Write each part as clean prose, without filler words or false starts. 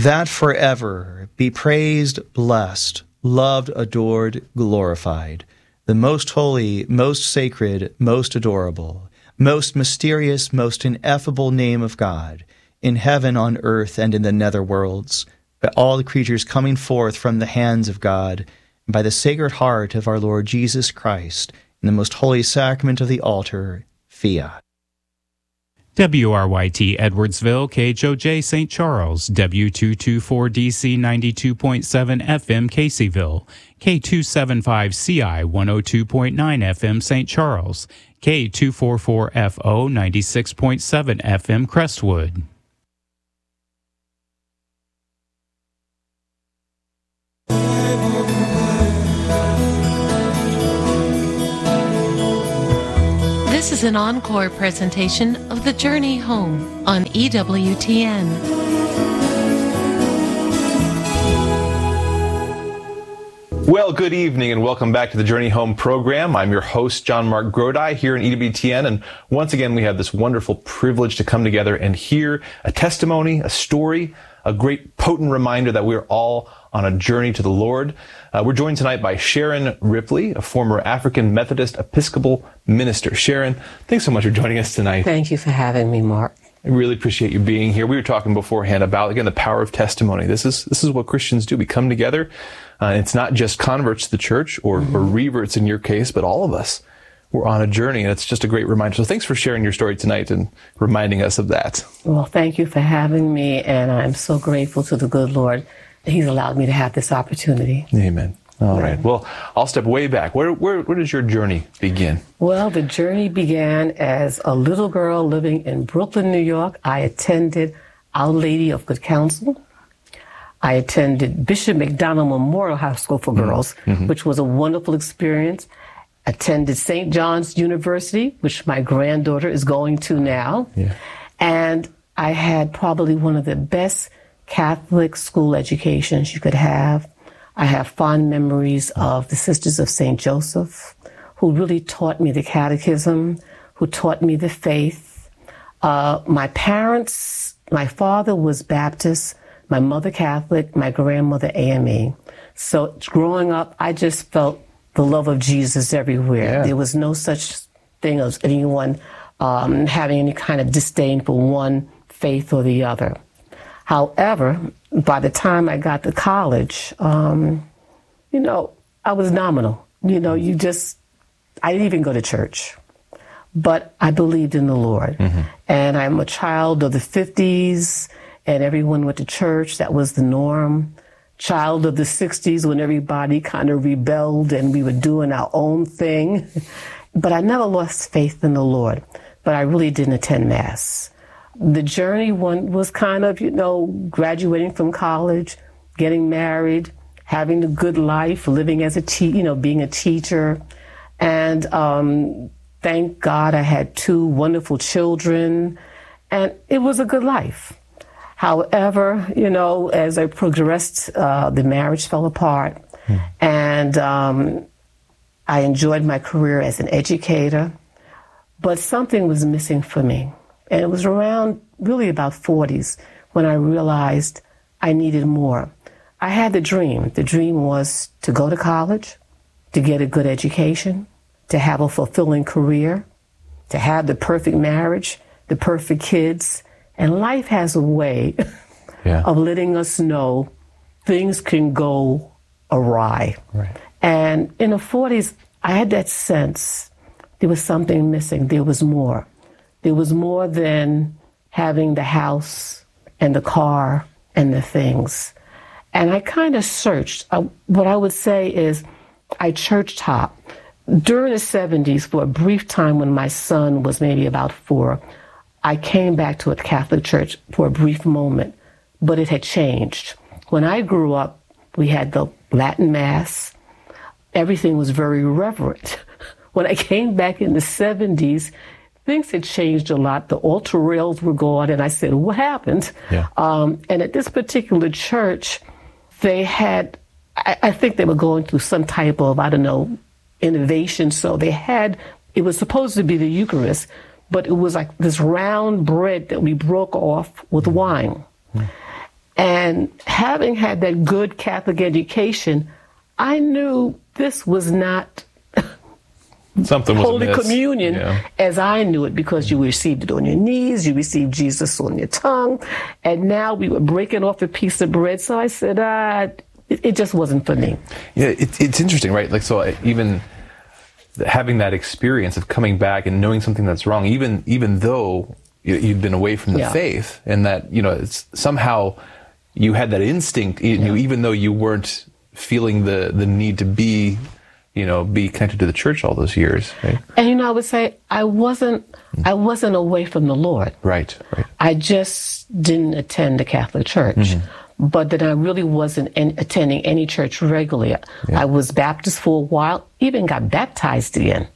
that forever be praised, blessed, loved, adored, glorified, the most holy, most sacred, most adorable, most mysterious, most ineffable name of God, in heaven, on earth, and in the nether worlds, by all the creatures coming forth from the hands of God, and by the Sacred Heart of our Lord Jesus Christ, in the most holy sacrament of the altar, fiat. WRYT Edwardsville, KHOJ St. Charles, W224DC 92.7 FM Caseyville, K275CI 102.9 FM St. Charles, K244FO 96.7 FM Crestwood. This is an encore presentation of The Journey Home on EWTN. Well, good evening and welcome back to the Journey Home program. I'm your host, John Mark Grodi, here in EWTN. And once again, we have this wonderful privilege to come together and hear a testimony, a story, a great potent reminder that we're all on a journey to the Lord. We're joined tonight by Sharon Ripley, a former African Methodist Episcopal minister. Sharon, thanks so much for joining us tonight. Thank you for having me, Mark. I really appreciate you being here. We were talking beforehand about, again, the power of testimony. This is what Christians do. We come together. It's not just converts to the church or reverts in your case, but all of us. We're on a journey, and it's just a great reminder. So thanks for sharing your story tonight and reminding us of that. Well, thank you for having me, and I'm so grateful to the good Lord that He's allowed me to have this opportunity. Amen. All right. Well, I'll step way back. Where does your journey begin? Well, the journey began as a little girl living in Brooklyn, New York. I attended Our Lady of Good Counsel. I attended Bishop McDonald Memorial High School for Girls, which was a wonderful experience. Attended St. John's University, which my granddaughter is going to now. Yeah. And I had probably one of the best Catholic school educations you could have. I have fond memories of the Sisters of St. Joseph, who really taught me the catechism, who taught me the faith. My parents, my father was Baptist, my mother Catholic, my grandmother AME. So growing up, I just felt the love of Jesus everywhere. Yeah. There was no such thing as anyone having any kind of disdain for one faith or the other. However, by the time I got to college, I was nominal. I didn't even go to church. But I believed in the Lord. And I'm a child of the 50s, and everyone went to church. That was the norm. Child of the 60s, when everybody kind of rebelled and we were doing our own thing. But I never lost faith in the Lord. But I really didn't attend Mass. The journey one was kind of, graduating from college, getting married, having a good life, living as being a teacher. And thank God I had 2 wonderful children, and it was a good life. However, as I progressed, the marriage fell apart, and I enjoyed my career as an educator, but something was missing for me. And it was around really about 40s when I realized I needed more. I had the dream. The dream was to go to college, to get a good education, to have a fulfilling career, to have the perfect marriage, the perfect kids. And life has a way of letting us know things can go awry. Right. And in the 40s, I had that sense there was something missing. There was more. There was more than having the house and the car and the things. And I kind of searched. What I would say is I church hopped. During the 70s, for a brief time when my son was maybe about 4, I came back to a Catholic church for a brief moment, but it had changed. When I grew up, we had the Latin Mass. Everything was very reverent. When I came back in the 70s, things had changed a lot. The altar rails were gone, and I said, what happened? Yeah. And at this particular church, they had, I think they were going through some type of, innovation. So it was supposed to be the Eucharist, but it was like this round bread that we broke off with wine. And having had that good Catholic education, I knew this was not something was Holy amiss. Communion as I knew it, because you received it on your knees, you received Jesus on your tongue, and now we were breaking off a piece of bread. So I said, it just wasn't for me. Yeah, it's interesting, right? Like, so even having that experience of coming back and knowing something that's wrong, even though you'd been away from the faith, and that, it's somehow you had that instinct, even though you weren't feeling the need to be connected to the church all those years, right? And I would say I wasn't away from the Lord. Right. I just didn't attend the Catholic Church. But then I really wasn't attending any church regularly. I was Baptist for a while, even got baptized again.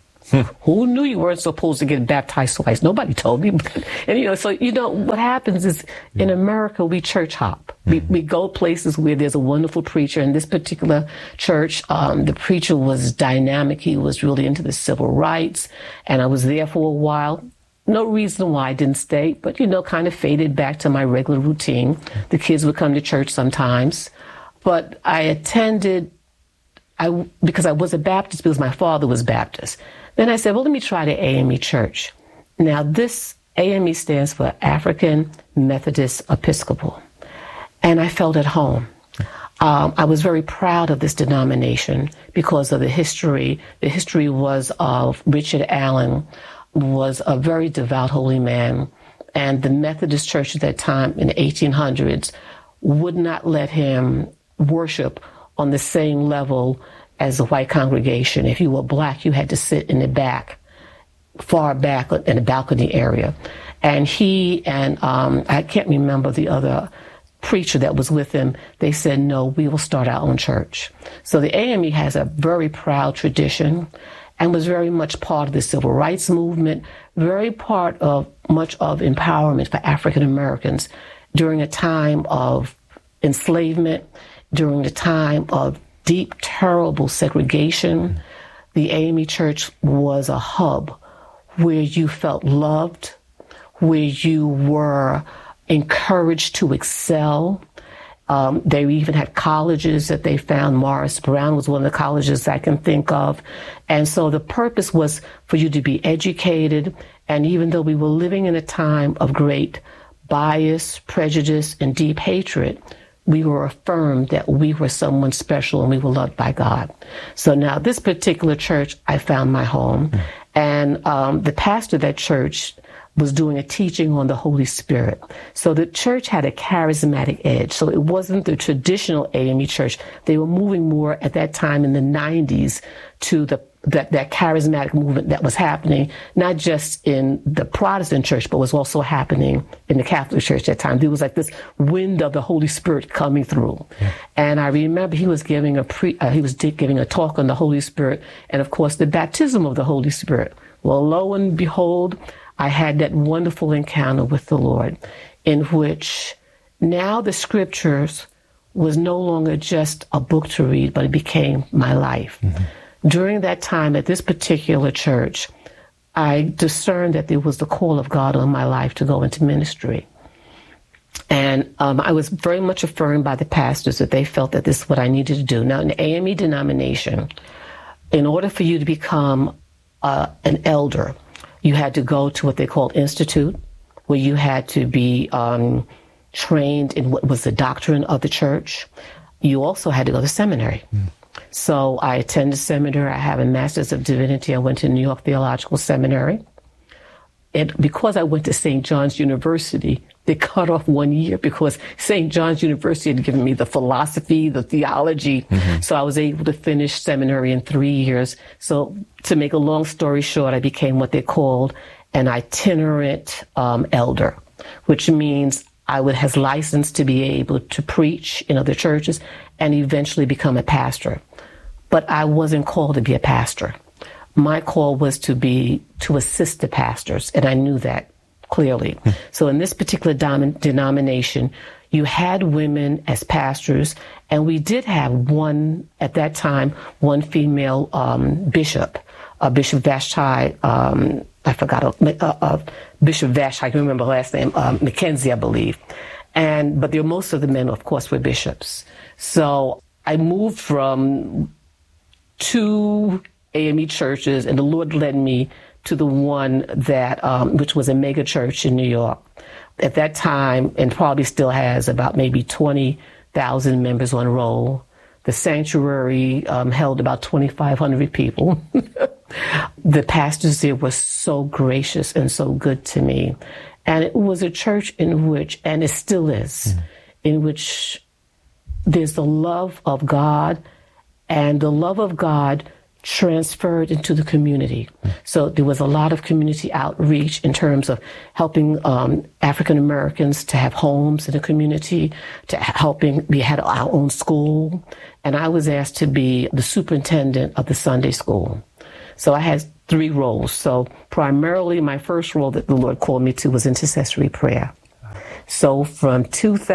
Who knew you weren't supposed to get baptized twice? Nobody told me. And so what happens is in America, we church hop. We go places where there's a wonderful preacher. In this particular church, the preacher was dynamic. He was really into the civil rights. And I was there for a while. No reason why I didn't stay, but, kind of faded back to my regular routine. The kids would come to church sometimes. But I attended, because I was a Baptist, because my father was Baptist. Then I said, well, let me try the AME Church. Now, this AME stands for African Methodist Episcopal. And I felt at home. I was very proud of this denomination because of the history. The history was of Richard Allen, was a very devout holy man. And the Methodist Church at that time in the 1800s would not let him worship on the same level as a white congregation. If you were black, you had to sit in the back, far back in the balcony area. And he and I can't remember the other preacher that was with him, they said, no, we will start our own church. So the AME has a very proud tradition and was very much part of the civil rights movement, very part of much of empowerment for African Americans during a time of enslavement, during the time of deep, terrible segregation. The AME Church was a hub where you felt loved, where you were encouraged to excel. They even had colleges that they found. Morris Brown was one of the colleges I can think of. And so the purpose was for you to be educated. And even though we were living in a time of great bias, prejudice, and deep hatred, we were affirmed that we were someone special and we were loved by God. So now this particular church, I found my home. And the pastor of that church was doing a teaching on the Holy Spirit. So the church had a charismatic edge. So it wasn't the traditional AME church. They were moving more at that time in the 90s to that charismatic movement that was happening, not just in the Protestant church, but was also happening in the Catholic church at that time. There was like this wind of the Holy Spirit coming through. Yeah. And I remember he was giving a talk on the Holy Spirit and, of course, the baptism of the Holy Spirit. Well, lo and behold, I had that wonderful encounter with the Lord in which now the scriptures was no longer just a book to read, but it became my life. Mm-hmm. During that time at this particular church, I discerned that there was the call of God on my life to go into ministry. And I was very much affirmed by the pastors that they felt that this is what I needed to do. Now, in the AME denomination, in order for you to become an elder, you had to go to what they called Institute, where you had to be trained in what was the doctrine of the church. You also had to go to seminary. Mm. So I attended seminary. I have a Master's of Divinity. I went to New York Theological Seminary. And because I went to St. John's University, they cut off 1 year because St. John's University had given me the philosophy, the theology. Mm-hmm. So I was able to finish seminary in 3 years. So to make a long story short, I became what they called an itinerant elder, which means I would have license to be able to preach in other churches and eventually become a pastor. But I wasn't called to be a pastor. My call was to assist the pastors, and I knew that clearly. So in this particular denomination, you had women as pastors, and we did have one female bishop, Bishop Vashti. I forgot Bishop Vashti. I can remember her last name, Mackenzie, I believe. But most of the men, of course, were bishops. So I moved from 2 AME churches, and the Lord led me to the one that, which was a mega church in New York. At that time, and probably still has about maybe 20,000 members on roll. The sanctuary held about 2,500 people. The pastors there were so gracious and so good to me. And it was a church in which, and it still is, in which there's the love of God, and the love of God transferred into the community. So there was a lot of community outreach in terms of helping African Americans to have homes in the community, to helping, we had our own school, and I was asked to be the superintendent of the Sunday school. So I had 3 roles. So primarily my first role that the Lord called me to was intercessory prayer. So from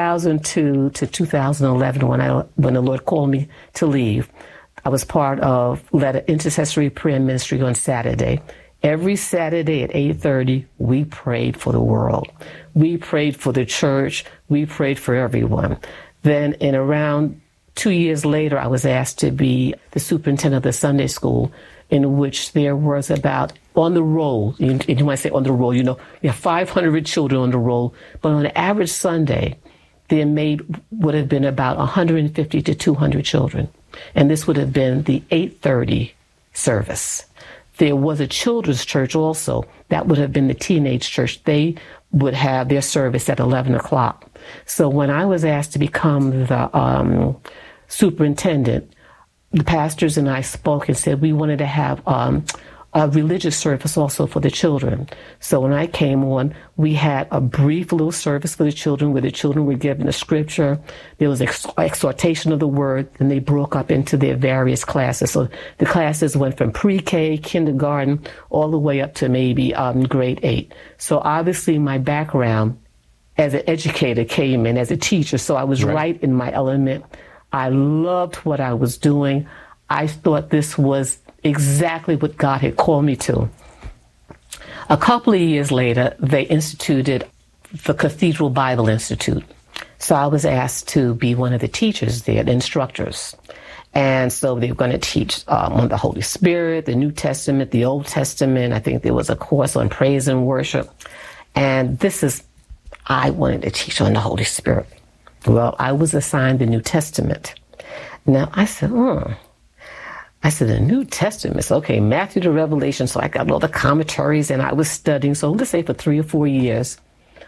2002 to 2011, when the Lord called me to leave, I was part of led an intercessory prayer ministry on Saturday. Every Saturday at 8:30, we prayed for the world. We prayed for the church. We prayed for everyone. Then in around 2 years later, I was asked to be the superintendent of the Sunday school, in which there was about, on the roll, and you might say on the roll, you have 500 children on the roll, but on an average Sunday, there would have been about 150 to 200 children. And this would have been the 8:30 service. There was a children's church also. That would have been the teenage church. They would have their service at 11 o'clock. So when I was asked to become the superintendent, the pastors and I spoke and said we wanted to have a religious service also for the children. So when I came on, we had a brief little service for the children where the children were given a scripture. There was exhortation of the word, and they broke up into their various classes. So the classes went from pre-K, kindergarten, all the way up to maybe grade 8. So obviously my background as an educator came in as a teacher, so I was right in my element. I loved what I was doing. I thought this was exactly what God had called me to. A couple of years later, they instituted the Cathedral Bible Institute. So I was asked to be one of the teachers there, the instructors. And so they were going to teach on the Holy Spirit, the New Testament, the Old Testament. I think there was a course on praise and worship. And I wanted to teach on the Holy Spirit. Well, I was assigned the New Testament. Now, I said, the New Testament. So, okay, Matthew to Revelation. So I got all the commentaries and I was studying. So let's say for 3 or 4 years,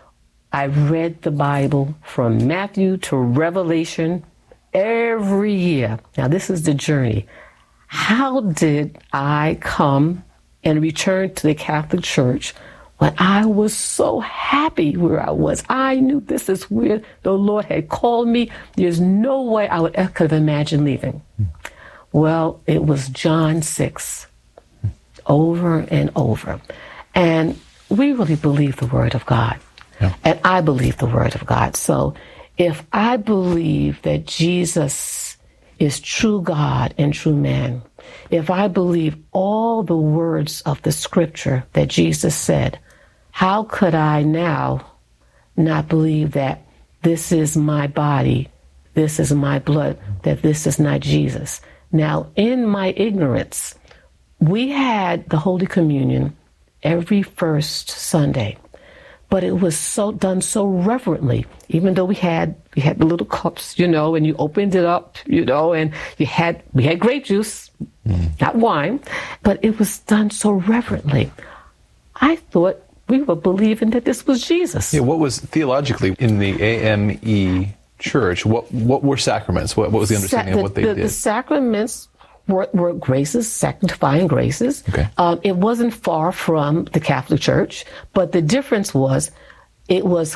I read the Bible from Matthew to Revelation every year. Now, this is the journey. How did I come and return to the Catholic Church when I was so happy where I was? I knew this is where the Lord had called me. There's no way I could have imagined leaving. Well, it was John 6, over and over. And we really believe the Word of God. Yeah. And I believe the Word of God. So if I believe that Jesus is true God and true man, if I believe all the words of the Scripture that Jesus said, how could I now not believe that this is my body, this is my blood, that this is not Jesus? Now, in my ignorance, we had the Holy Communion every first Sunday, but it was done so reverently. Even though we had the little cups, and you opened it up, and we had grape juice, not wine, but it was done so reverently. I thought we were believing that this was Jesus. Yeah, what was theologically in the AME Church? What were sacraments? What was the understanding of what they did? The sacraments were graces, sanctifying graces. Okay. It wasn't far from the Catholic Church, but the difference was it was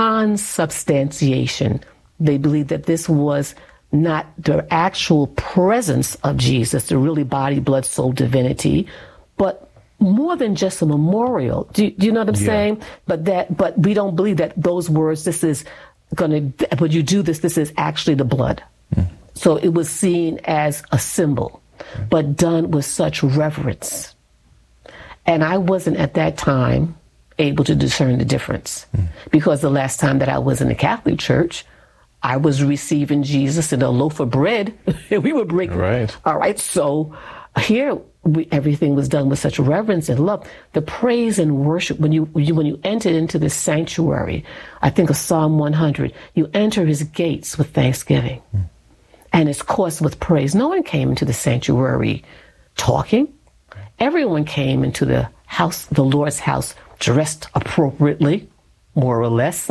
consubstantiation. They believed that this was not the actual presence of Jesus, the really body, blood, soul, divinity, but more than just a memorial. Do you know what I'm saying? But we don't believe that those words, when you do this is actually the blood. So it was seen as a symbol, but done with such reverence. And I wasn't at that time able to discern the difference. Because the last time that I was in the Catholic Church, I was receiving Jesus in a loaf of bread, and we were breaking. Right. All right. So here, everything was done with such reverence and love. The praise and worship, when you entered into the sanctuary, I think of Psalm 100, you enter his gates with thanksgiving and his courts with praise. No one came into the sanctuary talking. Everyone came into the house, the Lord's house, dressed appropriately, more or less.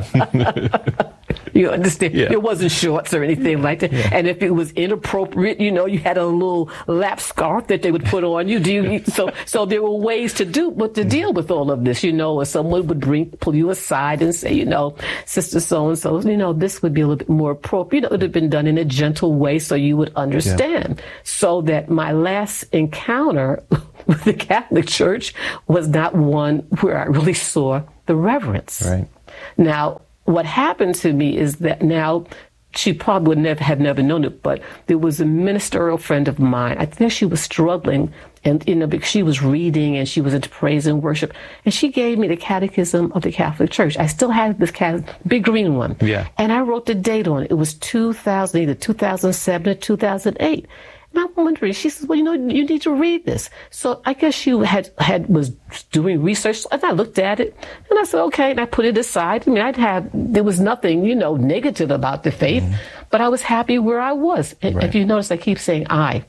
You understand? Yeah. It wasn't shorts or anything like that. Yeah. And if it was inappropriate, you had a little lap scarf that they would put on you. So there were ways to deal with all of this, or someone would pull you aside and say, Sister so-and-so, this would be a little bit more appropriate. It would have been done in a gentle way so you would understand. Yeah. So that my last encounter with the Catholic Church was not one where I really saw the reverence. Right. Now, what happened to me is that now, she probably would have never known it, but there was a ministerial friend of mine. I think she was struggling, and because she was reading and she was into praise and worship, and she gave me the Catechism of the Catholic Church. I still had this big green one, and I wrote the date on it. It was 2000, either 2007 or 2008. And I'm wondering, she says, well, you need to read this. So I guess she was doing research, and I looked at it, and I said, okay, and I put it aside. I mean, there was nothing, negative about the faith, but I was happy where I was. And if you notice, I keep saying I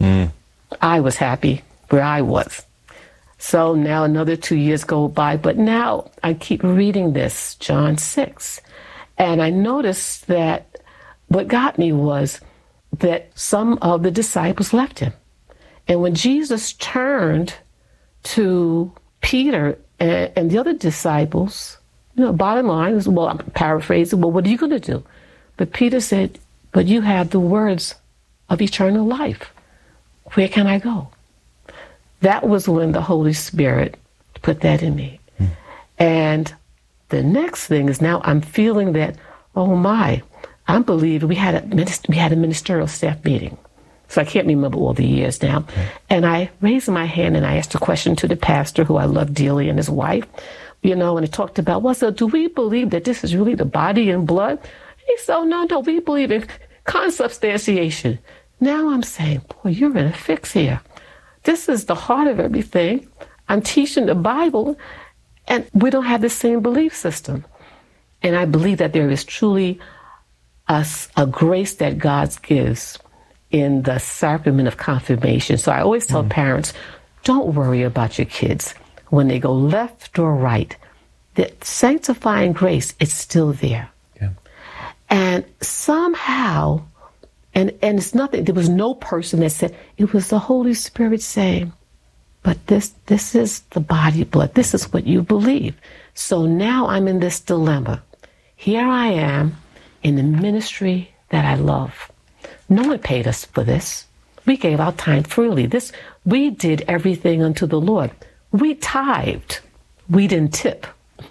was happy where I was. So now another 2 years go by, but now I keep reading this, John 6, and I noticed that what got me was that some of the disciples left him. And when Jesus turned to Peter and the other disciples, bottom line is, well, I'm paraphrasing, well, what are you going to do? But Peter said, but you have the words of eternal life. Where can I go? That was when the Holy Spirit put that in me. And the next thing is now I'm feeling that, oh my, I believe we had a ministerial staff meeting. So I can't remember all the years now. And I raised my hand and I asked a question to the pastor, who I love dearly, and his wife, and it talked about, well, so do we believe that this is really the body and blood? He said, no, we believe in consubstantiation. Now I'm saying, boy, you're in a fix here. This is the heart of everything. I'm teaching the Bible, and we don't have the same belief system. And I believe that there is truly a grace that God gives in the sacrament of confirmation. So I always tell parents, don't worry about your kids. When they go left or right, the sanctifying grace is still there. Yeah. And somehow, and it's nothing, there was no person that said, it was the Holy Spirit saying, but this is the body blood. This is what you believe. So now I'm in this dilemma. Here I am, in the ministry that I love. No one paid us for this. We gave our time freely. We did everything unto the Lord. We tithed. We didn't tip.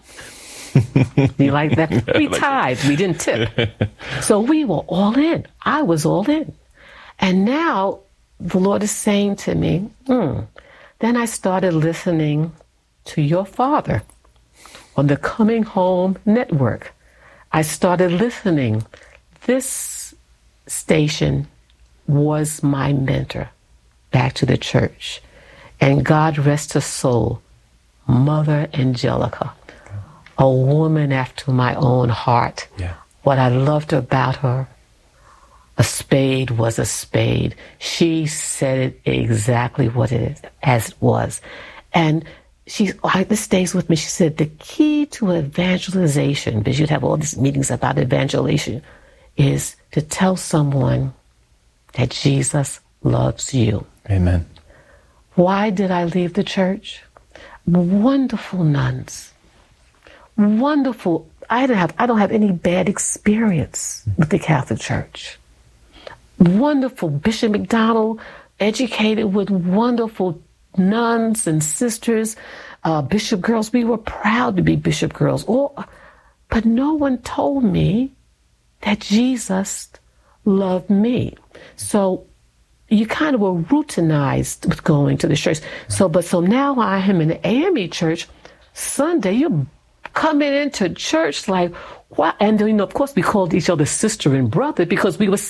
Do you like that? We tithed. We didn't tip. So we were all in. I was all in. And now the Lord is saying to me, Then I started listening to your father on the Coming Home Network. I started listening. This station was my mentor back to the church. And God rest her soul, Mother Angelica, a woman after my own heart. Yeah. What I loved about her, a spade was a spade. She said it exactly what it is, as it was. And this stays with me. She said the key to evangelization, because you'd have all these meetings about evangelization, is to tell someone that Jesus loves you. Amen. Why did I leave the church? Wonderful nuns. Wonderful. I don't have any bad experience with the Catholic Church. Wonderful. Bishop McDonald, educated with wonderful nuns and sisters, bishop girls. We were proud to be bishop girls. But no one told me that Jesus loved me. So you kind of were routinized with going to the church. So now I am in the AME church. Sunday, you're coming into church like, what? And, of course, we called each other sister and brother because we were